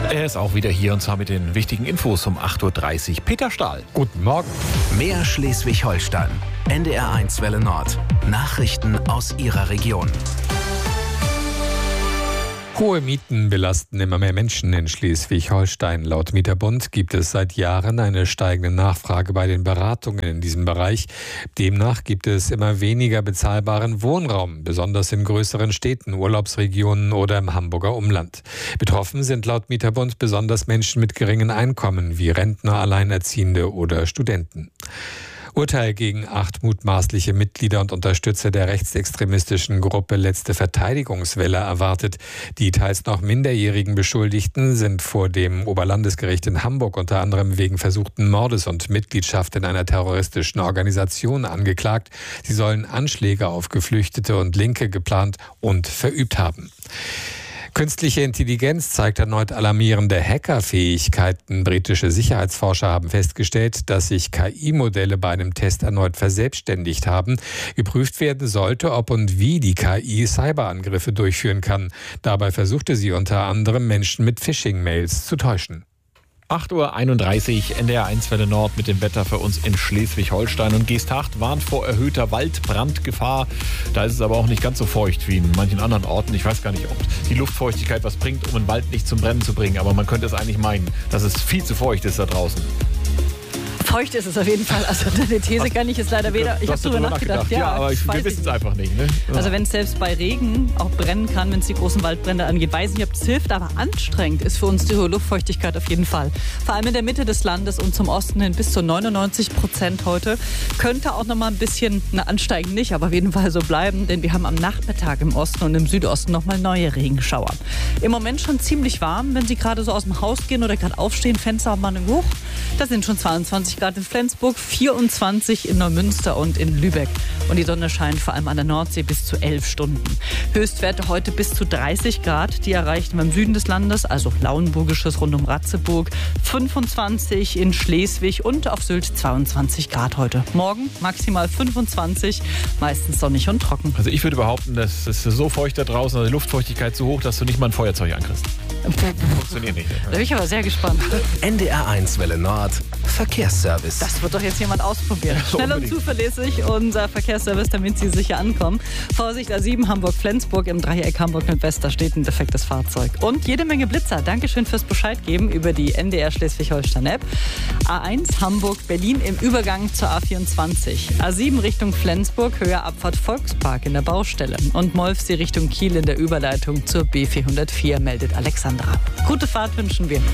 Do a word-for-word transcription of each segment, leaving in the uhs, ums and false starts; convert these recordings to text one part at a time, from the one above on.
Er ist auch wieder hier und zwar mit den wichtigen Infos um acht Uhr dreißig. Peter Stahl. Guten Morgen. Mehr Schleswig-Holstein. N D R eins Welle Nord. Nachrichten aus Ihrer Region. Hohe Mieten belasten immer mehr Menschen in Schleswig-Holstein. Laut Mieterbund gibt es seit Jahren eine steigende Nachfrage bei den Beratungen in diesem Bereich. Demnach gibt es immer weniger bezahlbaren Wohnraum, besonders in größeren Städten, Urlaubsregionen oder im Hamburger Umland. Betroffen sind laut Mieterbund besonders Menschen mit geringen Einkommen wie Rentner, Alleinerziehende oder Studenten. Urteil gegen acht mutmaßliche Mitglieder und Unterstützer der rechtsextremistischen Gruppe Letzte Verteidigungswelle erwartet. Die teils noch minderjährigen Beschuldigten sind vor dem Oberlandesgericht in Hamburg unter anderem wegen versuchten Mordes und Mitgliedschaft in einer terroristischen Organisation angeklagt. Sie sollen Anschläge auf Geflüchtete und Linke geplant und verübt haben. Künstliche Intelligenz zeigt erneut alarmierende Hackerfähigkeiten. Britische Sicherheitsforscher haben festgestellt, dass sich K I-Modelle bei einem Test erneut verselbstständigt haben. Geprüft werden sollte, ob und wie die K I Cyberangriffe durchführen kann. Dabei versuchte sie unter anderem Menschen mit Phishing-Mails zu täuschen. acht Uhr einunddreißig, N D R eins Welle Nord mit dem Wetter für uns in Schleswig-Holstein. Und Geesthacht warnt vor erhöhter Waldbrandgefahr. Da ist es aber auch nicht ganz so feucht wie in manchen anderen Orten. Ich weiß gar nicht, ob die Luftfeuchtigkeit was bringt, um einen Wald nicht zum Brennen zu bringen. Aber man könnte es eigentlich meinen, dass es viel zu feucht ist da draußen. Feucht ist es auf jeden Fall. Also deine These kann ich jetzt leider weder... Ich habe darüber nachgedacht. nachgedacht. Ja, aber ich, wir wissen es einfach nicht. Ne? Ja. Also wenn es selbst bei Regen auch brennen kann, wenn es die großen Waldbrände angeht, weiß ich nicht, ob es hilft, aber anstrengend ist für uns die hohe Luftfeuchtigkeit auf jeden Fall. Vor allem in der Mitte des Landes und zum Osten hin bis zu neunundneunzig Prozent heute. Könnte auch noch mal ein bisschen, na, ansteigen nicht, aber auf jeden Fall so bleiben, denn wir haben am Nachmittag im Osten und im Südosten noch mal neue Regenschauer. Im Moment schon ziemlich warm, wenn Sie gerade so aus dem Haus gehen oder gerade aufstehen, Fenster mal hoch. Da sind schon zweiundzwanzig Grad in Flensburg, vierundzwanzig in Neumünster und in Lübeck. Und die Sonne scheint vor allem an der Nordsee bis zu elf Stunden. Höchstwerte heute bis zu dreißig Grad. Die erreichen wir im Süden des Landes, also Lauenburgisches rund um Ratzeburg. fünfundzwanzig in Schleswig und auf Sylt zweiundzwanzig Grad heute. Morgen maximal fünfundzwanzig, meistens sonnig und trocken. Also ich würde behaupten, es ist so feucht da draußen, also die Luftfeuchtigkeit so hoch, dass du nicht mal ein Feuerzeug ankriegst. Funktioniert nicht. Da bin ich aber sehr gespannt. N D R eins Welle Nord. Verkehrsservice. Das wird doch jetzt jemand ausprobieren. Schnell und zuverlässig unser Verkehrsservice, damit Sie sicher ankommen. Vorsicht, A sieben Hamburg-Flensburg im Dreieck Hamburg-Nordwest, da steht ein defektes Fahrzeug. Und jede Menge Blitzer. Dankeschön fürs Bescheid geben über die N D R Schleswig-Holstein-App. A eins Hamburg-Berlin im Übergang zur A vierundzwanzig. A sieben Richtung Flensburg, Höhe Abfahrt Volkspark in der Baustelle. Und Molfsee Richtung Kiel in der Überleitung zur B vierhundertvier, meldet Alexandra. Gute Fahrt wünschen wir.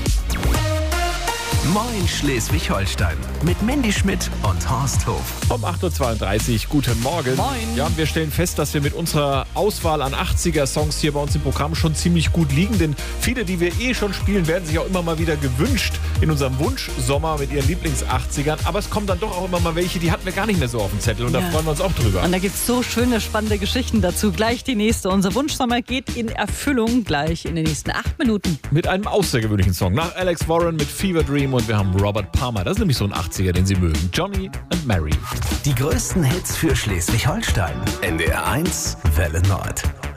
Moin Schleswig-Holstein mit Mandy Schmidt und Horst Hof. Um acht Uhr zweiunddreißig, guten Morgen. Moin. Ja, und wir stellen fest, dass wir mit unserer Auswahl an achtziger-Songs hier bei uns im Programm schon ziemlich gut liegen, denn viele, die wir eh schon spielen, werden sich auch immer mal wieder gewünscht in unserem Wunschsommer mit ihren Lieblings-achtzigern. Aber es kommen dann doch auch immer mal welche, die hatten wir gar nicht mehr so auf dem Zettel und ja, da freuen wir uns auch drüber. Und da gibt es so schöne, spannende Geschichten dazu. Gleich die nächste. Unser Wunschsommer geht in Erfüllung gleich in den nächsten acht Minuten. Mit einem außergewöhnlichen Song. Nach Alex Warren mit Fever Dream und wir haben Robert Palmer. Das ist nämlich so ein achtziger, den Sie mögen. Johnny and Mary. Die größten Hits für Schleswig-Holstein. N D R eins Welle Nord.